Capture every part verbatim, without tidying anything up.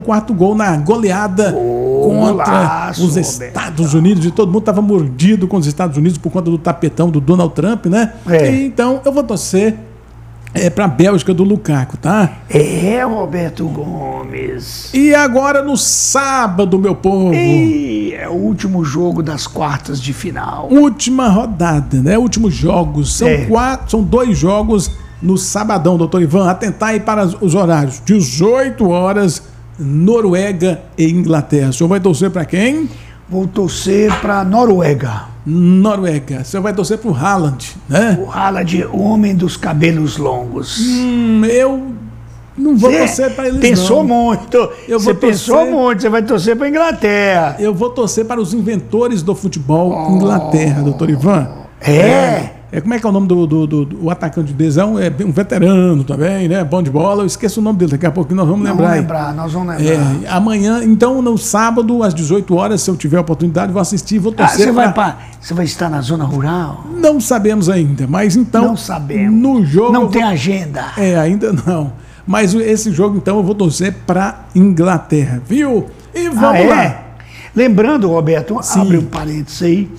quarto gol na goleada oh, contra laço, os Estados Unidos, e todo mundo estava mordido com os Estados Unidos por conta do tapetão do Donald Trump, né? É. E, então eu vou torcer é, para a Bélgica do Lukaku, tá? É, Roberto Gomes. E agora no sábado, meu povo. E é o último jogo das quartas de final. Última rodada, né? Últimos jogos. São É. quatro, são dois jogos no sabadão, doutor Ivan. Atentar aí para os horários. dezoito horas, Noruega e Inglaterra. O senhor vai torcer para quem? Vou torcer para Noruega. Noruega. O senhor vai torcer para o Haaland, né? O Haaland, o homem dos cabelos longos. Hum, eu não vou Cê torcer para eles, pensou não. muito. Eu Você vou pensou torcer- muito. Você vai torcer para Inglaterra. Eu vou torcer para os inventores do futebol Inglaterra, doutor Ivan. É. É, como é que é o nome do, do, do, do atacante deles? É um, é um veterano também, né? Bom de bola. Eu esqueço o nome dele, daqui a pouquinho nós vamos Nós lembrar. vamos aí. lembrar, nós vamos lembrar. É, amanhã, então, no sábado, às dezoito horas, se eu tiver a oportunidade, vou assistir, vou Ah, torcer. você, vai pra- pra, você vai estar na zona rural? Não sabemos ainda, mas então. Não sabemos. No jogo. Não eu tem vou- agenda. É, ainda não. Mas esse jogo, então, eu vou torcer para Inglaterra, viu? E vamos Ah, é? lá. Lembrando, Roberto, Sim. abre um parênteses aí.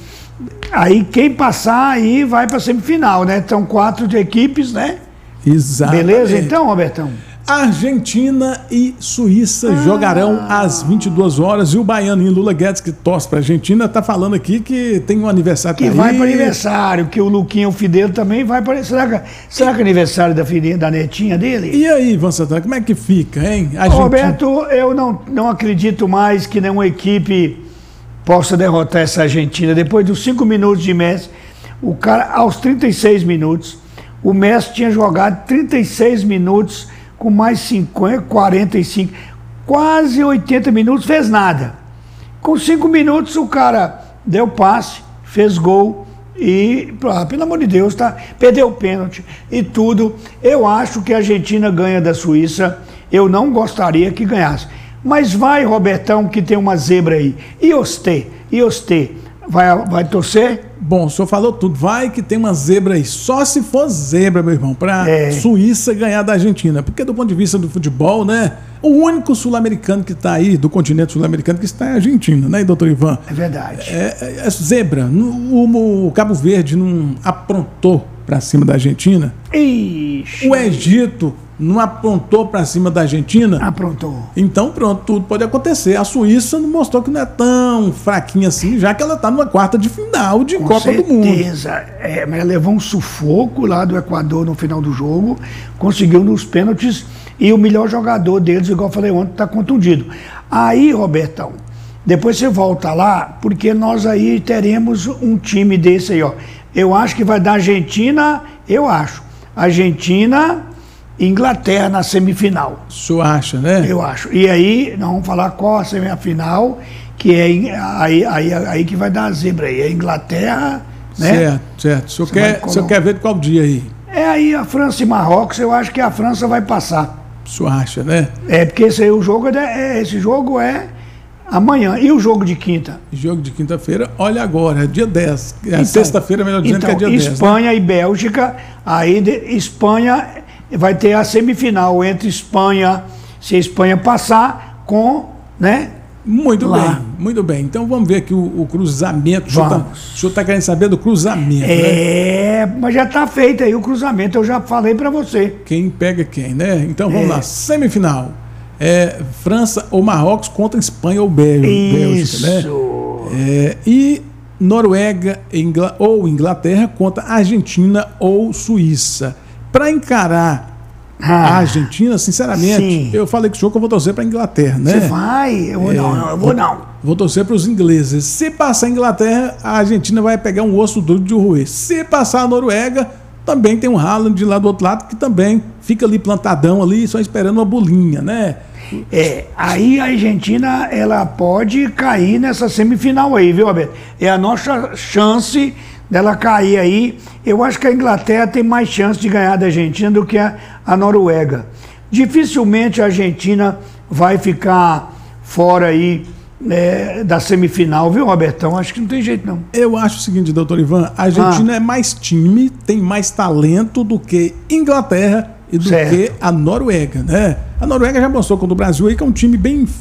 Aí quem passar aí vai para semifinal, né? São quatro de equipes, né? Exato. Beleza então, Robertão? Argentina e Suíça Ah. jogarão às vinte e duas horas. E o baianinho Lula Guedes, que torce para a Argentina, tá falando aqui que tem um aniversário Que pra vai ir. para aniversário, que o Luquinha, o Fidel também vai para. Será que, será que é aniversário da filhinha, da netinha dele? E aí, Ivan Santana, como é que fica, hein? A Argentina- Roberto, eu não, não acredito mais que nenhuma equipe possa derrotar essa Argentina. Depois dos cinco minutos de Messi, o cara, aos trinta e seis minutos, o Messi tinha jogado trinta e seis minutos com mais cinquenta, quarenta e cinco, quase oitenta minutos, fez nada. Com cinco minutos o cara deu passe, fez gol e, ah, pelo amor de Deus, tá, perdeu o pênalti e tudo. Eu acho que a Argentina ganha da Suíça. Eu não gostaria que ganhasse. Mas vai, Robertão, que tem uma zebra aí. E Ostê? E Ostê? Vai, vai torcer? Bom, o senhor falou tudo. Vai que tem uma zebra aí. Só se for zebra, meu irmão, pra É. Suíça ganhar da Argentina. Porque do ponto de vista do futebol, né? O único sul-americano que tá aí, do continente sul-americano, que está é a Argentina, né, doutor Ivan? É verdade. É, é, é zebra. O, o- o Cabo Verde não aprontou pra cima da Argentina. Ixi, O Egito não aprontou pra cima da Argentina. aprontou. Então, pronto, tudo pode acontecer. A Suíça não mostrou que não é tão fraquinha assim, já que ela tá numa quarta de final de Com Copa do Mundo. certeza. É, mas levou um sufoco lá do Equador no final do jogo, conseguiu nos pênaltis e o melhor jogador deles, igual eu falei ontem, está contundido. Aí, Robertão, depois você volta lá, porque nós aí teremos um time desse aí, ó. Eu acho que vai dar Argentina, eu acho. Argentina, Inglaterra na semifinal. O senhor acha, né? Eu acho. E aí, nós vamos falar qual a semifinal, que é em- aí, aí, aí que vai dar a zebra aí. É Inglaterra, né? Certo, certo. O senhor, Você quer, vai o senhor quer ver de qual dia aí? É aí a França e Marrocos, eu acho que a França vai passar. O senhor acha, né? É, porque esse, aí, o jogo é, de- é- esse jogo é amanhã. E o jogo de quinta? Jogo de quinta-feira, olha agora, é dia dez. É Então, sexta-feira, melhor dizendo, então, que é dia dez. Né? Espanha e Bélgica, aí de- Espanha vai ter a semifinal entre Espanha, se a Espanha passar, com, né? Muito Lá. bem, muito bem. Então vamos ver aqui o, o cruzamento. O senhor tá- Vamos. o senhor está querendo saber do cruzamento, né? É, mas já está feito aí o cruzamento, eu já falei para você. Quem pega quem, né? Então vamos É. lá, semifinal. É, França ou Marrocos contra Espanha ou Bélgica, Isso. né? É, e Noruega Ingla- ou Inglaterra contra Argentina ou Suíça. Para encarar a Ah, Argentina, sinceramente, sim. eu falei que o senhor que eu vou torcer para a Inglaterra, né? Você vai? Eu vou não, não, eu vou não. Vou torcer para os ingleses. Se passar a Inglaterra, a Argentina vai pegar um osso duro de roer. Se passar a Noruega, também tem um Haaland lá do outro lado que também fica ali plantadão ali, só esperando uma bolinha, né? É, aí a Argentina, ela pode cair nessa semifinal aí, viu, Roberto? É a nossa chance dela cair aí. Eu acho que a Inglaterra tem mais chance de ganhar da Argentina do que a, a Noruega. Dificilmente a Argentina vai ficar fora aí é, da semifinal, viu, Robertão? Acho que não tem jeito, não. Eu acho o seguinte, doutor Ivan, a Argentina Ah. é mais time, tem mais talento do que Inglaterra do certo. que a Noruega, né? A Noruega já mostrou contra o Brasil aí que é um time bem